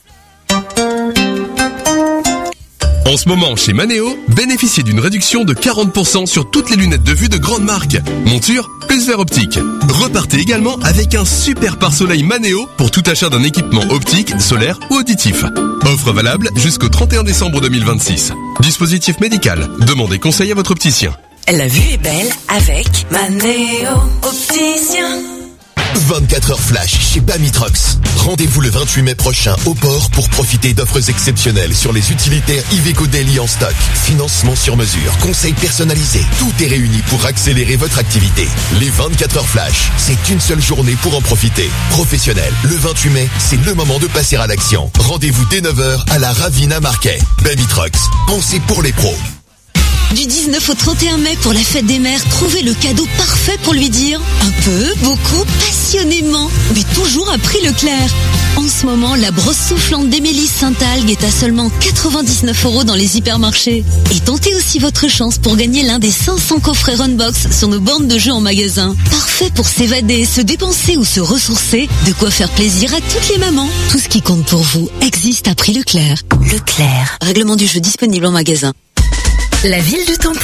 En ce moment, chez Manéo, bénéficiez d'une réduction de 40% sur toutes les lunettes de vue de grande marque. Monture plus verre optique. Repartez également avec un super pare-soleil Manéo pour tout achat d'un équipement optique, solaire ou auditif. Offre valable jusqu'au 31 décembre 2026. Dispositif médical. Demandez conseil à votre opticien. La vue est belle avec Manéo Opticien. 24 heures flash chez Bami Trucks. Rendez-vous le 28 mai prochain au port pour profiter d'offres exceptionnelles sur les utilitaires Iveco Daily en stock. Financement sur mesure, conseils personnalisés. Tout est réuni pour accélérer votre activité. Les 24 heures flash, c'est une seule journée pour en profiter. Professionnel, le 28 mai, c'est le moment de passer à l'action. Rendez-vous dès 9h à la Ravina Marquet. Bami Trucks, pensez pour les pros. Du 19 au 31 mai pour la fête des mères, trouvez le cadeau parfait pour lui dire un peu, beaucoup, passionnément, mais toujours à prix Leclerc. En ce moment, la brosse soufflante d'Émilie Saint-Algue est à seulement 99 € dans les hypermarchés. Et tentez aussi votre chance pour gagner l'un des 500 coffrets Runbox sur nos bornes de jeux en magasin. Parfait pour s'évader, se dépenser ou se ressourcer, de quoi faire plaisir à toutes les mamans. Tout ce qui compte pour vous existe à prix Leclerc. Leclerc. Règlement du jeu disponible en magasin. La ville de Tampon